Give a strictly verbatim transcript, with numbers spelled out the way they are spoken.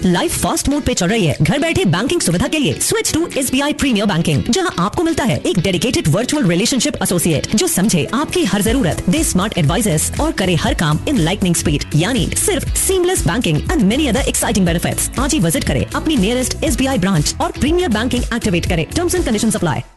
Life fast mode पे चल रही है। घर बैठे बैंकिंग सुविधा के लिए switch to S B I premiere banking, जहां आपको मिलता है एक डेडिकेटेड वर्चुअल रिलेशनशिप एसोसिएट जो समझे आपकी हर जरूरत, दे स्मार्ट एडवाइजेस और करे हर काम इन लाइटनिंग स्पीड, यानी सिर्फ seamless banking and many other exciting benefits. आज ही विजिट करें अपनी nearest S B I branch और प्रीमियर बैंकिंग एक्टिवेट करें। Terms and conditions apply.